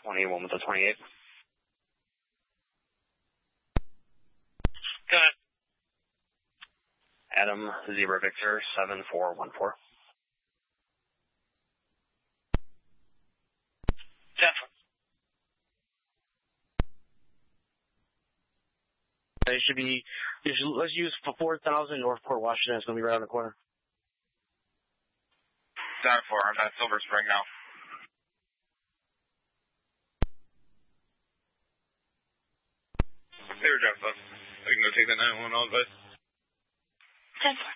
21 with the 28. Go ahead. Adam, Zebra Victor, 7414. 10-4. Let's use 4,000 Northport, Washington. It's going to be right on the corner. 10-4. I'm at Silver Spring now. They were dropped off. I can go take the 911 all advice. 10-4.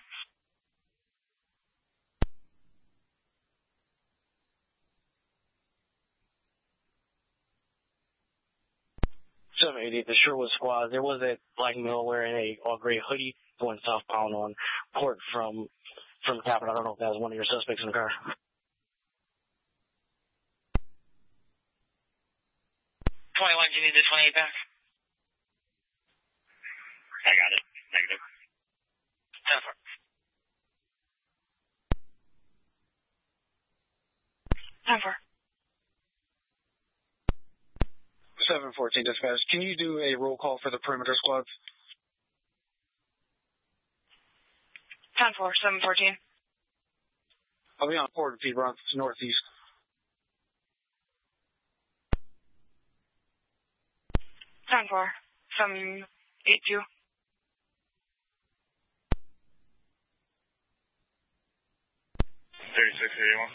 The Sherwood squad. There was a black male wearing a all-gray hoodie going southbound on Port from Capitol. I don't know if that was one of your suspects in the car. 21, do you need the 28 back? I got it. Negative. 10-4. 10-4. 714 dispatch. Can you do a roll call for the perimeter squads? 10-4, 714. I'll be on Port and Piedmont, northeast. 10-4, 782. 3681.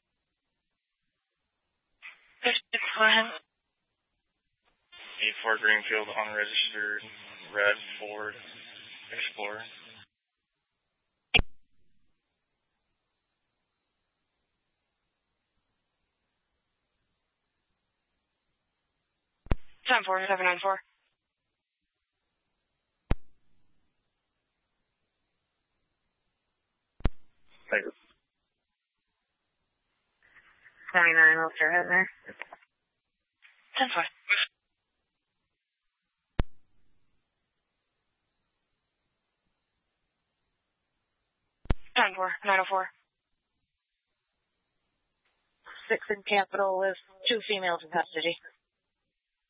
56, go ahead. 84 Greenfield, unregistered, red Ford Explorer. 10-4, 794. 29, Ulster Hitler. 10-4. 10-4, 904. 6 in Capitol with 2 females in custody.